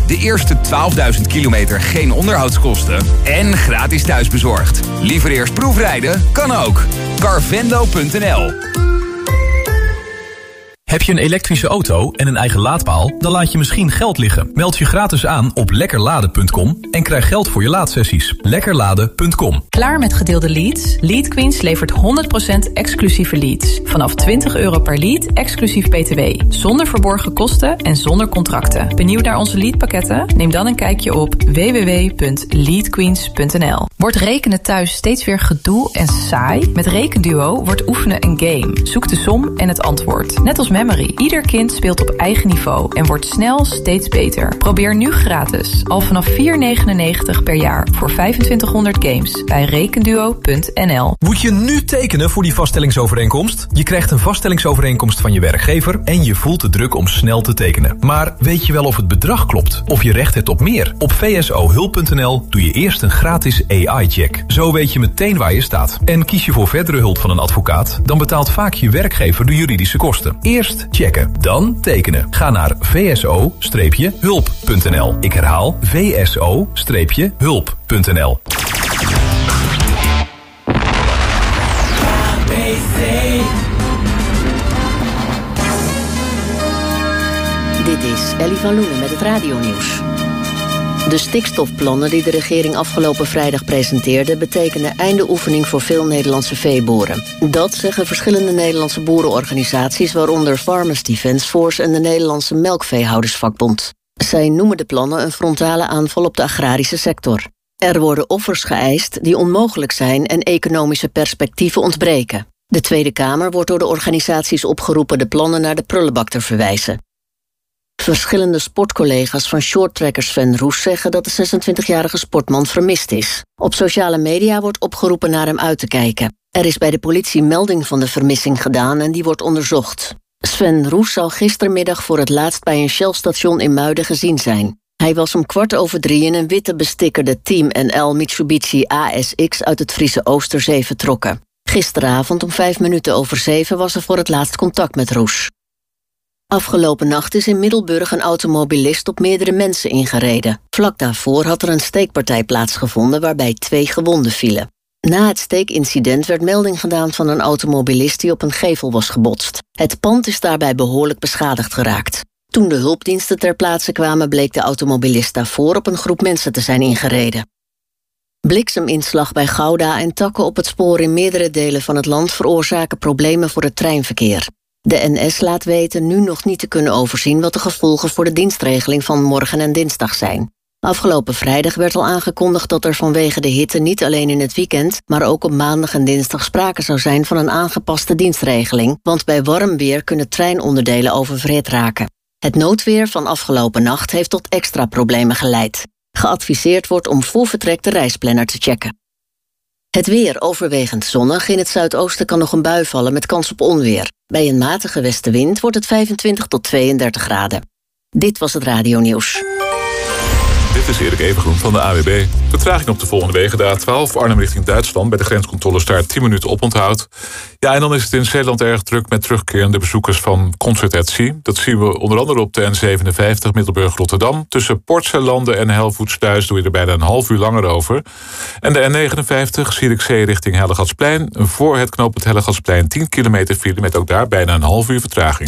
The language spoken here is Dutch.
De eerste 12.000 kilometer geen onderhoudskosten en gratis thuisbezorgd. Liever eerst proefrijden? Kan ook. Carvendo.nl. Heb je een elektrische auto en een eigen laadpaal? Dan laat je misschien geld liggen. Meld je gratis aan op lekkerladen.com en krijg geld voor je laadsessies. Lekkerladen.com. Klaar met gedeelde leads? Lead Queens levert 100% exclusieve leads. Vanaf €20 per lead, exclusief BTW. Zonder verborgen kosten en zonder contracten. Benieuwd naar onze leadpakketten? Neem dan een kijkje op www.leadqueens.nl. Wordt rekenen thuis steeds weer gedoe en saai? Met Rekenduo wordt oefenen een game. Zoek de som en het antwoord. Net als Memory. Ieder kind speelt op eigen niveau en wordt snel steeds beter. Probeer nu gratis. Al vanaf €4,99 per jaar voor 2500 games bij rekenduo.nl. Moet je nu tekenen voor die vaststellingsovereenkomst? Je krijgt een vaststellingsovereenkomst van je werkgever en je voelt de druk om snel te tekenen. Maar weet je wel of het bedrag klopt? Of je recht hebt op meer? Op vsohulp.nl doe je eerst een gratis AI-check. Zo weet je meteen waar je staat. En kies je voor verdere hulp van een advocaat, dan betaalt vaak je werkgever de juridische kosten. Eerst checken, dan tekenen. Ga naar vso-hulp.nl. Ik herhaal vso-hulp.nl. Dit is Ellie van Loenen met het radionieuws. De stikstofplannen die de regering afgelopen vrijdag presenteerde betekenen einde oefening voor veel Nederlandse veeboeren. Dat zeggen verschillende Nederlandse boerenorganisaties, waaronder Farmers Defence Force en de Nederlandse Melkveehoudersvakbond. Zij noemen de plannen een frontale aanval op de agrarische sector. Er worden offers geëist die onmogelijk zijn en economische perspectieven ontbreken. De Tweede Kamer wordt door de organisaties opgeroepen de plannen naar de prullenbak te verwijzen. Verschillende sportcollega's van shorttracker Sven Roes zeggen dat de 26-jarige sportman vermist is. Op sociale media wordt opgeroepen naar hem uit te kijken. Er is bij de politie melding van de vermissing gedaan en die wordt onderzocht. Sven Roes zou gistermiddag voor het laatst bij een Shell-station in Muiden gezien zijn. Hij was om 2:15 in een witte bestikkerde Team NL Mitsubishi ASX uit het Friese Oosterzee vertrokken. Gisteravond om 7:05 was er voor het laatst contact met Roes. Afgelopen nacht is in Middelburg een automobilist op meerdere mensen ingereden. Vlak daarvoor had er een steekpartij plaatsgevonden waarbij 2 gewonden vielen. Na het steekincident werd melding gedaan van een automobilist die op een gevel was gebotst. Het pand is daarbij behoorlijk beschadigd geraakt. Toen de hulpdiensten ter plaatse kwamen bleek de automobilist daarvoor op een groep mensen te zijn ingereden. Blikseminslag bij Gouda en takken op het spoor in meerdere delen van het land veroorzaken problemen voor het treinverkeer. De NS laat weten nu nog niet te kunnen overzien wat de gevolgen voor de dienstregeling van morgen en dinsdag zijn. Afgelopen vrijdag werd al aangekondigd dat er vanwege de hitte niet alleen in het weekend, maar ook op maandag en dinsdag sprake zou zijn van een aangepaste dienstregeling, want bij warm weer kunnen treinonderdelen oververhit raken. Het noodweer van afgelopen nacht heeft tot extra problemen geleid. Geadviseerd wordt om voor vertrek de reisplanner te checken. Het weer overwegend zonnig. In het zuidoosten kan nog een bui vallen met kans op onweer. Bij een matige westenwind wordt het 25 tot 32 graden. Dit was het radionieuws. Dit is Erik Evengroen van de AWB. Vertraging op de volgende wegen. De A12 Arnhem richting Duitsland. Bij de grenscontroles daar 10 minuten oponthoud. Ja, en dan is het in Zeeland erg druk met terugkerende bezoekers van Concert at Sea. Dat zien we onder andere op de N57 Middelburg-Rotterdam. Tussen Portselanden en Helvoetsluis doe je er bijna een half uur langer over. En de N59 Zierikzee richting Hellegatsplein. Voor het knooppunt Hellegatsplein 10 kilometer file met ook daar bijna een half uur vertraging.